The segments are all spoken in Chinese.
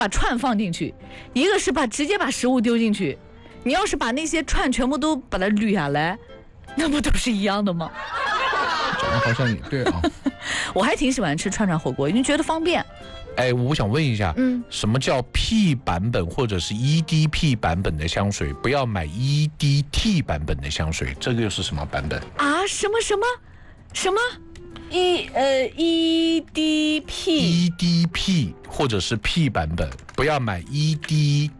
把串放进去，一个是直接把食物丢进去。你要是把那些串全部都把它捋下来，那不都是一样的吗？ 讲的好像也对啊。 我还挺喜欢吃串串火锅，因为觉得方便。 哎，我想问一下，什么叫 P 版本或者是 EDP 版本的香水？不要买 EDT 版本的香水，这个又是什么版本啊？什么 ？EDP 或者是 P 版本，不要买 EDT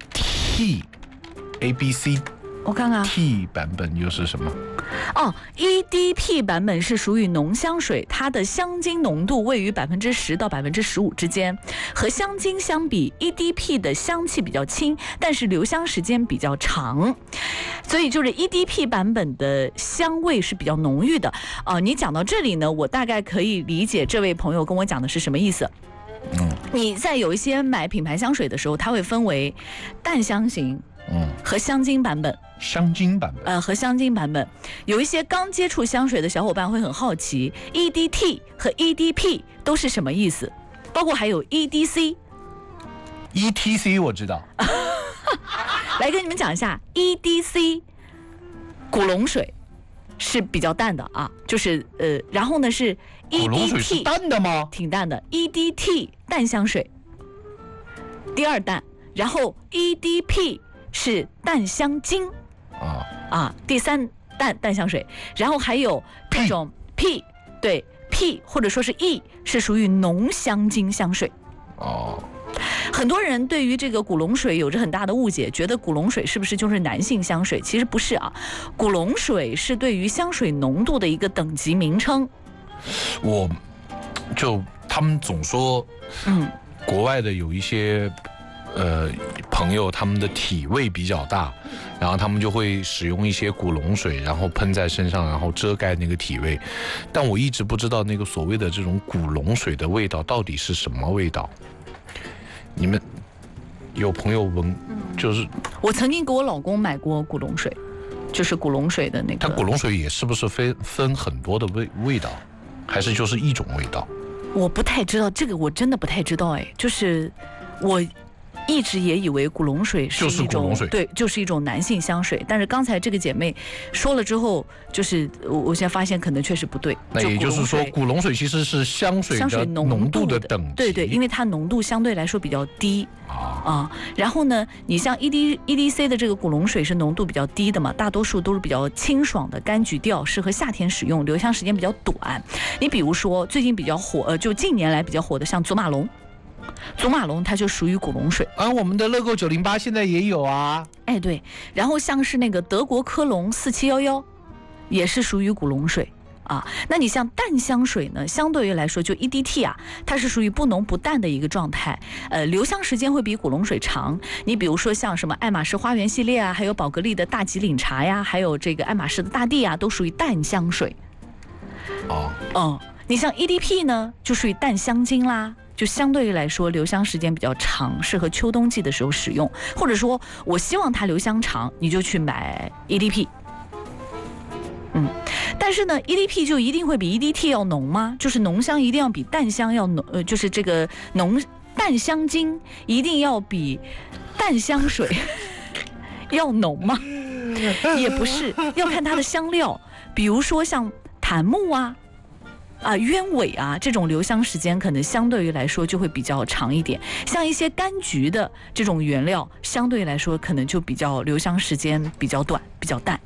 ABC。 我看看 T 版本又是什么 ？EDP 版本是属于浓香水，它的香精浓度位于10%到15%之间。和香精相比 ，EDP 的香气比较轻，但是留香时间比较长，所以就是 EDP 版本的香味是比较浓郁的。你讲到这里呢，我大概可以理解这位朋友跟我讲的是什么意思。你在有一些买品牌香水的时候，它会分为淡香型。和香精版本，和香精版本，有一些刚接触香水的小伙伴会很好奇 ，EDT 和 EDP 都是什么意思？包括还有 EDC。ETC 我知道， 来跟你们讲一下 EDC， 古龙水是比较淡的啊，就是然后呢是 EDT， 古龙水是淡的吗？ 挺淡的 ，EDT 淡香水，第二淡，然后 EDP。是淡香精第三淡香水，然后还有这种 P 对 P 或者说是 E 是属于浓香精香水。很多人对于这个古龙水有着很大的误解，觉得古龙水是不是就是男性香水？其实不是啊，古龙水是对于香水浓度的一个等级名称。 他们总说，国外的有一些。朋友他们的体味比较大，然后他们就会使用一些古龙水，然后喷在身上，然后遮盖那个体味。但我一直不知道那个所谓的这种古龙水的味道到底是什么味道。你们有朋友闻？就是我曾经给我老公买过古龙水，就是古龙水的那个。 它古龙水也是不是分很多的味道，还是就是一种味道？ 我不太知道这个，我真的不太知道。就是我。一直也以为古龙水是一种对，就是一种男性香水。但是刚才这个姐妹说了之后，就是我现在发现可能确实不对。 那也就是说，古龙水其实是香水浓度的等级。 对，因为它浓度相对来说比较低然后呢，你像 EDC 的这个古龙水是浓度比较低的嘛，大多数都是比较清爽的柑橘调，适合夏天使用，留香时间比较短。你比如说最近比较火，就近年来比较火的像祖马龙它就属于古龙水我们的乐购908现在也有啊。 对，然后像是那个德国科隆4711也是属于古龙水那你像淡香水呢，相对于来说就 EDT 它是属于不浓不淡的一个状态，留香时间会比古龙水长。你比如说像什么爱马仕花园系列还有宝格丽的大吉岭茶呀，还有这个爱马仕的大地都属于淡香水。你像 EDP 呢就属于淡香精啦，就相对于来说留香时间比较长，适合秋冬季的时候使用，或者说我希望它留香长，你就去买 EDP。但是呢 EDP 就一定会比 EDT 要浓吗？就是浓香一定要比淡香要浓，就是这个淡香精一定要比淡香水要浓吗？也不是，要看它的香料，比如说像檀木鸢尾这种留香时间可能相对于来说就会比较长一点，像一些柑橘的这种原料相对来说可能就比较留香时间比较短比较淡。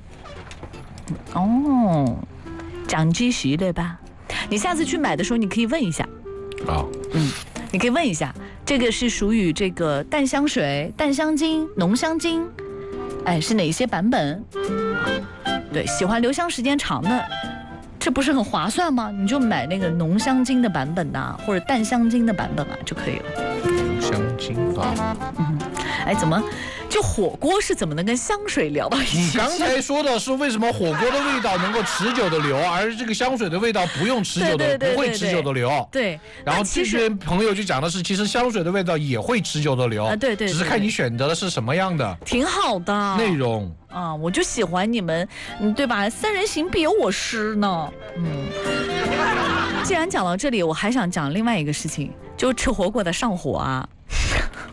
长知识对吧？你下次去买的时候你可以问一下你可以问一下，这个是属于这个淡香水、淡香精、浓香精是哪些版本？对，喜欢留香时间长的，这不是很划算吗？你就买那个浓香精的版本或者淡香精的版本就可以了。 浓香精怎么就火锅是怎么能跟香水聊到一起？ 你刚才说的是为什么火锅的味道能够持久的留，而这个香水的味道不用持久的，不会持久的留。 对。 然后这边朋友就讲的是，其实香水的味道也会持久的留。 对， 只是看你选择的是什么样的， 挺好的内容我就喜欢你们，对吧？三人行必有我师呢。既然讲到这里，我还想讲另外一个事情，就吃火锅的上火